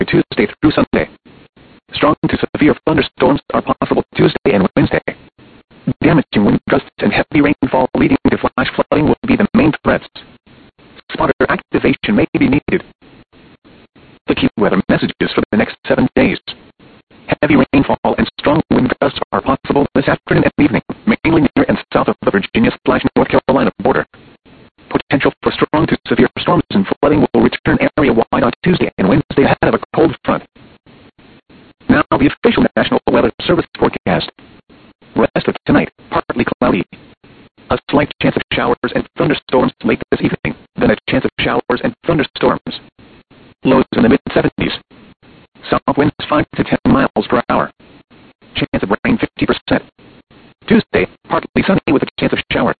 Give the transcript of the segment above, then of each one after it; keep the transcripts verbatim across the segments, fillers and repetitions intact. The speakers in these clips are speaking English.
Tuesday through Sunday. Strong to severe thunderstorms are possible Tuesday and Wednesday. Damaging wind gusts and heavy rainfall leading to flash flooding will be the main threats. Spotter activation may be needed. The key weather messages for the next seven days. Heavy rainfall and strong wind gusts are possible this afternoon and evening, mainly near and south of the Virginia-North Carolina border. Potential for strong to severe storms and flooding will return area-wide on Tuesday and Wednesday ahead of a cold front. Now the official National Weather Service forecast. Rest of tonight, partly cloudy. A slight chance of showers and thunderstorms late this evening, then a chance of showers and thunderstorms. Lows in the mid-seventies. South winds five to ten miles per hour. Chance of rain fifty percent. Tuesday, partly sunny with a chance of showers.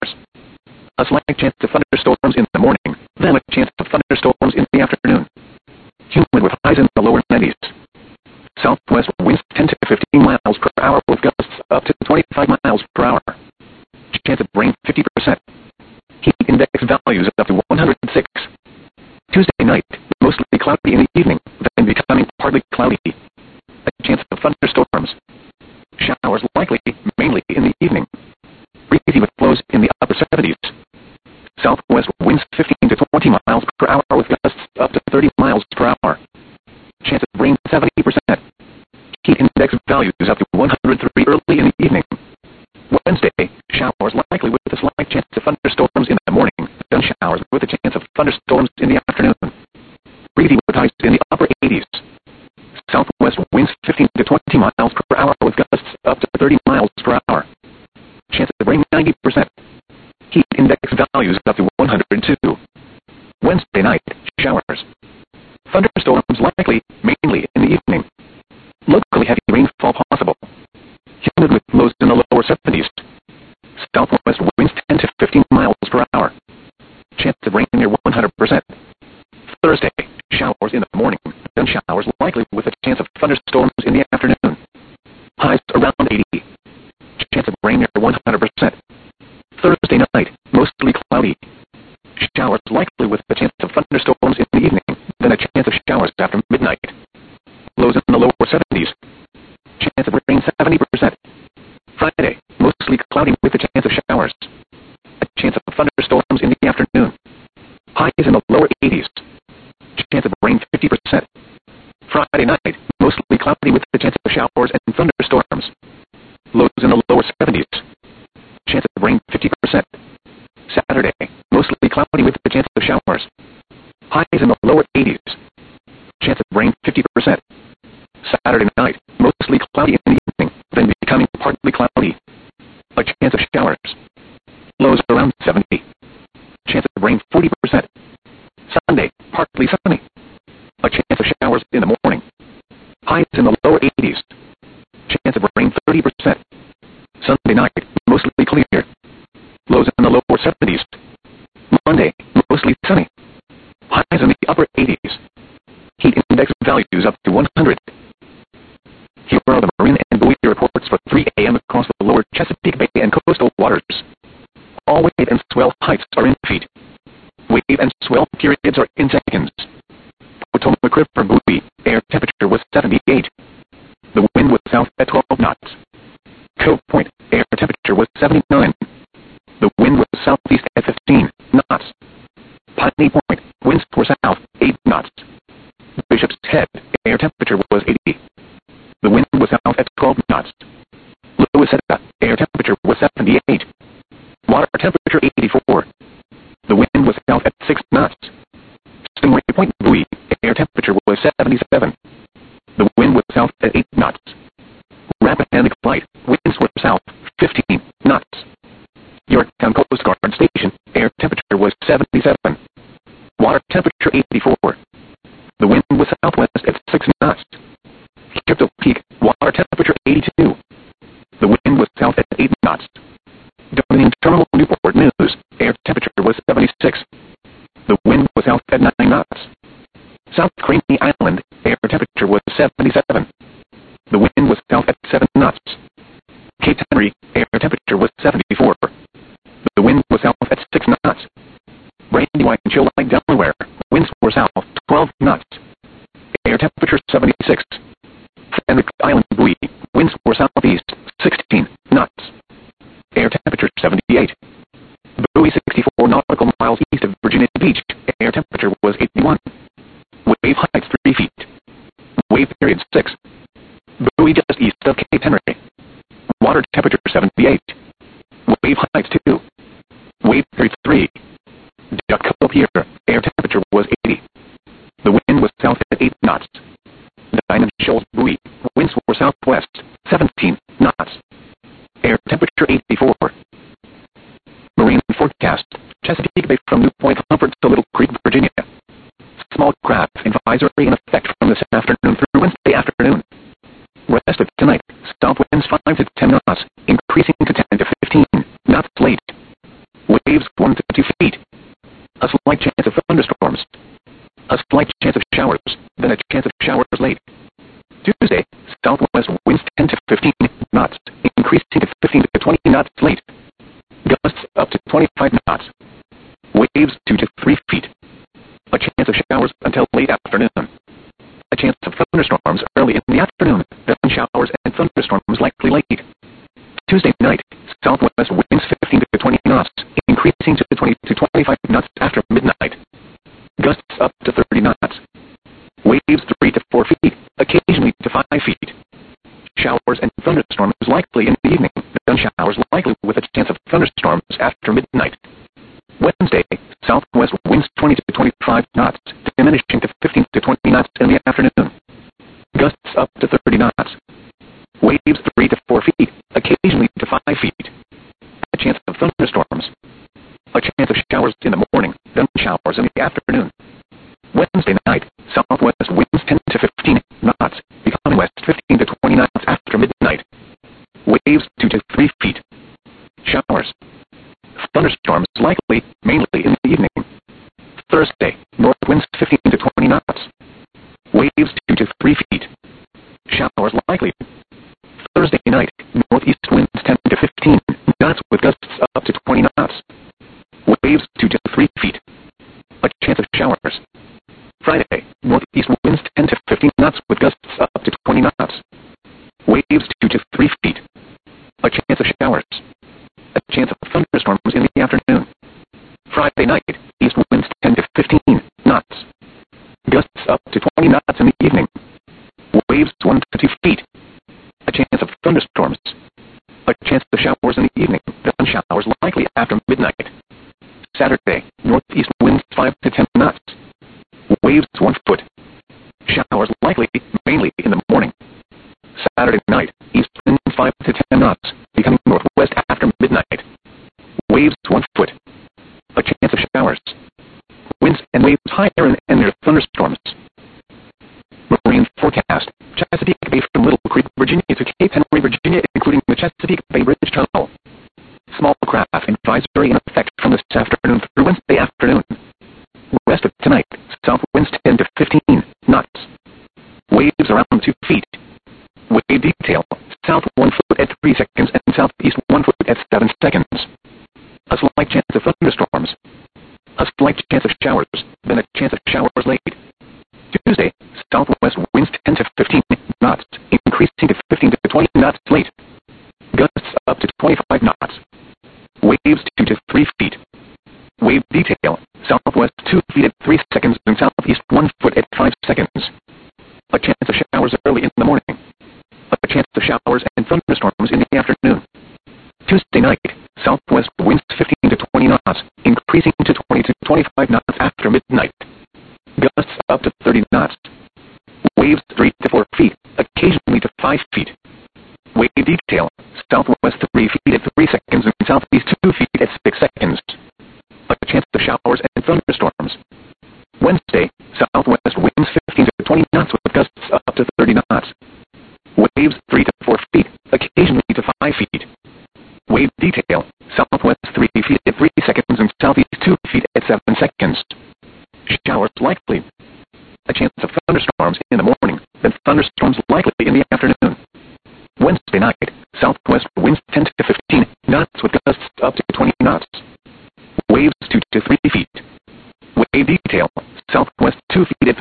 A slight chance of thunderstorms in the morning, then a chance of thunderstorms in the afternoon. Humid with highs in the lower nineties. Southwest winds ten to fifteen miles per hour with gusts up to twenty-five miles per hour. Chance of rain fifty percent. Heat index values up to one hundred six. Tuesday night, mostly cloudy in the evening, then becoming partly cloudy. A chance of thunderstorms. Showers likely, mainly in the evening. Breezy with lows in the upper seventies. Southwest winds fifteen to twenty miles per hour with gusts up to thirty miles per hour. Chance of rain seventy percent. Heat index values up to one hundred three early in the evening. Wednesday, showers likely with a slight chance of thunderstorms in the morning, then showers with a chance of thunderstorms in the afternoon. Breezy with highs in the upper eighties. Southwest winds fifteen to twenty miles per hour with gusts up to thirty miles per hour. Chance of rain ninety percent. Heat index values up to one hundred two. Wednesday night, showers. Thunderstorms likely, mainly in the evening. Locally heavy rainfall possible. Humid with lows in the lower seventies. Southwest winds ten to fifteen miles per hour. Chance of rain near one hundred percent. Thursday, showers in the morning, then showers likely with a chance of thunderstorms in the afternoon. Highs around eighty. Chance of rain near one hundred percent. Thursday night, mostly cloudy. Showers likely with a chance of thunderstorms in the evening, then a chance of showers after midnight. Lows in the lower seventies. Chance of rain seventy percent. Friday, mostly cloudy with a chance of showers. A chance of thunderstorms in the afternoon. Highs in the lower eighties. Chance of rain fifty percent. Friday night, mostly cloudy with a chance of showers and thunderstorms. Lows in the lower seventies. Chance of rain fifty percent. Saturday, mostly cloudy with a chance of showers. Highs in the lower eighties. Chance of rain fifty percent. Saturday night, mostly cloudy in the evening, then becoming partly cloudy. A chance of showers. Lows around seventy. Chance of rain forty percent. Sunday, partly sunny. A chance of showers in the morning. Highs in the lower eighties. Chance of rain thirty percent. Sunday night, mostly clear. Lows in the lower seventies. Monday, mostly sunny. Highs in the upper eighties. Heat index values up to one hundred. Here are the marine and buoy reports for three A M across the lower Chesapeake Bay and coastal waters. All wave and swell heights are in feet. Wave and swell periods are in seconds. Potomac River buoy, air temperature was seventy-eight. The wind was south at twelve knots. Cove Point, air temperature was seventy-nine. The wind was southeast at fifteen knots. Piney Point, winds were south, eight knots. Bishop's Head, air temperature was eighty. The wind was south at twelve knots. Louisetta, air temperature was seventy-eight. Water temperature eighty-four. The wind was south at six knots. Stingray Point buoy, air temperature was seventy-seven. The wind was south at eight knots. Rappahannock Light, winds were south, fifteen knots. Yorktown Coast Guard Station, air temperature was seventy-seven. Water temperature eighty-four. The wind was southwest at six knots. Crypto Peak, water temperature eighty-two. The wind was south at eight knots. Dominion Terminal Newport News, air temperature was seventy-six. The wind was south at nine knots. South Craney Island, air temperature was seventy-seven. The wind was south at seven knots. Cape Henry, air temperature was seventy-four. The wind was south at six knots. Brandywine and Chilliwack, Delaware, winds were south twelve knots. Air temperature seventy-six. Fenwick Island buoy, winds were southeast, sixteen knots. Air temperature seventy-eight. Buoy sixty-four nautical miles east of Virginia Beach, air temperature was eighty-one. Wave height three feet. Wave period six. Buoy just east of Cape Henry. Water temperature seventy-eight. Wave height two. Wave period three. Duck Cove Pier, air temperature was eighty. The wind was south at eight knots. Diamond Shoals buoy, winds were southwest, seventeen knots. Air temperature eighty-four. Marine forecast, Chesapeake Bay from New Point Comfort to Little Creek, Virginia. Small craft advisory in effect from this afternoon through Wednesday afternoon. Rest of tonight, south winds five to ten knots, increasing to ten to fifteen knots late. Waves one to two feet. A slight chance of thunderstorms. A slight chance of showers, then a chance of showers late. Tuesday, southwest winds ten to fifteen knots, increasing to fifteen to twenty knots late. Gusts up to twenty-five knots. Waves two to three feet. A chance of showers until late afternoon. A chance of thunderstorms early in the afternoon, then showers and thunderstorms likely late. Tuesday night, southwest winds fifteen to twenty knots, increasing to twenty to twenty-five knots after midnight. Gusts up to thirty knots. Waves three to four feet, occasionally to five feet. Showers and thunderstorms likely in the evening, then showers likely with a chance of thunderstorms after midnight. Wednesday, southwest winds twenty to twenty-five knots, diminishing to fifteen to twenty knots in the afternoon. Gusts up to thirty knots. Waves three to four feet, occasionally to five feet. A chance of thunderstorms. A chance of showers in the morning, then showers in the afternoon. Wednesday night, southwest winds ten to fifteen knots, becoming west fifteen to twenty knots after midnight. Waves two to three feet. Showers. Thunderstorms likely, mainly in the evening. Thursday, north winds fifteen to twenty knots. Waves two to three feet. Showers likely. Thursday night, northeast winds ten to fifteen knots with gusts up to twenty knots. Waves two to three feet. A chance of showers. Friday, northeast winds ten to fifteen knots with gusts up to twenty knots. Waves two to three feet. A chance of showers. A chance of thunderstorms in the afternoon. Friday night, east winds ten to fifteen knots. Gusts up to twenty knots in the evening. Waves one to two feet. A chance of thunderstorms. A chance of showers in the evening, then showers likely after midnight. Saturday, northeast winds five to ten knots. Waves one foot. Showers likely, mainly in the morning. Saturday night, east winds five to ten knots, becoming northwest after midnight. Waves one foot. A chance of showers. Winds and waves higher and, and near thunderstorms. Marine forecast, Chesapeake Bay from Little Creek, Virginia to Cape Henry, Virginia, including the Chesapeake Bay Bridge Tunnel. Small craft advisory in effect from this afternoon through Wednesday afternoon. Rest of tonight, south winds ten to fifteen knots. Waves around two feet. Wave detail, south one foot at three seconds and southeast one foot at seven seconds. A slight chance of thunderstorms. A slight chance of showers, then a chance of showers late. Tuesday, southwest winds ten to fifteen knots, increasing to fifteen to twenty knots late. Gusts up to twenty-five knots. Waves two to three feet. Wave detail, southwest two feet at three seconds and southeast one foot at five seconds. A chance of showers early in the morning. A chance of showers and thunderstorms in the afternoon. Tuesday night, southwest winds fifteen to twenty knots, increasing to twenty to twenty-five knots after midnight. Gusts up to thirty knots. Waves three to four feet, occasionally to five feet. Wave detail, southwest three feet at three seconds and southeast two feet at six seconds. A chance of showers and thunderstorms. Wednesday, southwest winds fifteen to twenty knots with gusts up to thirty knots. Waves three to four feet, occasionally to five feet. Wave detail, southwest three feet at three seconds and southeast two feet at seven seconds. Showers likely. A chance of thunderstorms in the morning, then thunderstorms likely in the afternoon. Wednesday night, southwest winds ten to fifteen knots with gusts up to twenty knots. Waves two to three feet. Wave detail, southwest two feet at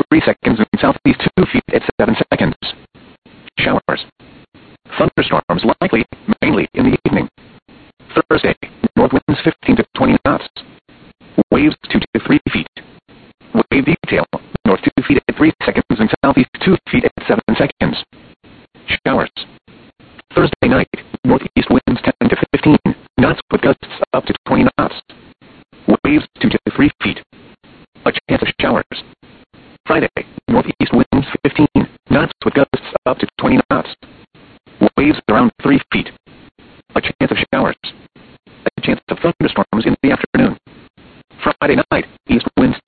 three seconds and southeast two feet at seven seconds. Showers. Thunderstorms likely, mainly in the evening. Thursday, north winds fifteen to twenty knots. Waves two to three feet. Wave detail, north two feet at three seconds and southeast two feet at seven seconds. Showers. Thursday night, northeast winds ten to fifteen knots with gusts up to twenty knots. Waves two to three feet. A chance of showers. Friday, northeast winds fifteen knots with gusts up to twenty knots. Waves around three feet.